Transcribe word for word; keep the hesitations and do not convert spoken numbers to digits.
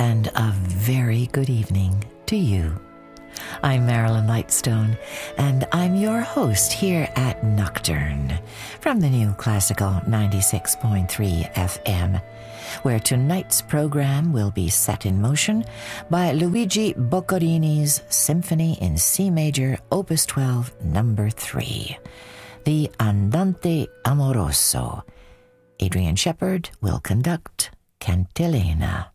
and a very good evening to you. I'm Marilyn Lightstone, and I'm your host here at Nocturne from the new Classical ninety-six point three F M, where tonight's program will be set in motion by Luigi Boccherini's Symphony in C Major, Opus twelve, number three, the Andante Amoroso. Adrian Shepard will conduct Cantilena.